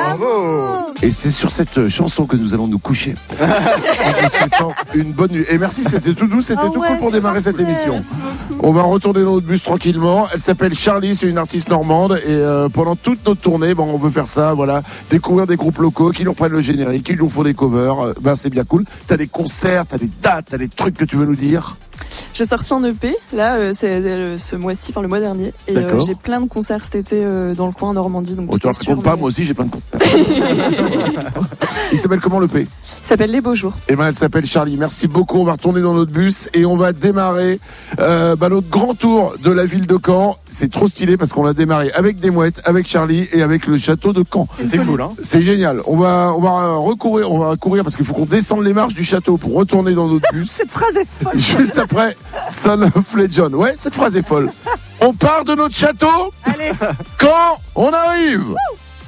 Bravo. Et c'est sur cette chanson que nous allons nous coucher. En vous souhaitant une bonne nuit. Et merci, c'était tout doux, c'était tout cool pour démarrer cette émission. On va retourner dans notre bus tranquillement. Elle s'appelle Charlie, c'est une artiste normande. Et pendant toute notre tournée, on veut faire ça, voilà. Découvrir des groupes locaux qui nous reprennent le générique, qui nous font des covers. C'est bien cool. T'as des concerts, t'as des dates, t'as des trucs que tu veux nous dire? J'ai sorti un EP, là, c'est ce mois-ci, le mois dernier. Et j'ai plein de concerts cet été dans le coin, en Normandie. Donc tu ne racontes pas, moi aussi j'ai plein de concerts. Il s'appelle comment l'EP? Il s'appelle Les Beaux Jours. Elle s'appelle Charlie. Merci beaucoup, on va retourner dans notre bus et on va démarrer notre grand tour de la ville de Caen. C'est trop stylé parce qu'on a démarré avec des mouettes, avec Charlie et avec le château de Caen. C'était cool, hein? C'est génial. On va courir parce qu'il faut qu'on descende les marches du château pour retourner dans notre bus. Cette phrase est folle. Juste après Son of Legend. Ouais, cette phrase est folle. On part de notre château. Allez. Quand on arrive.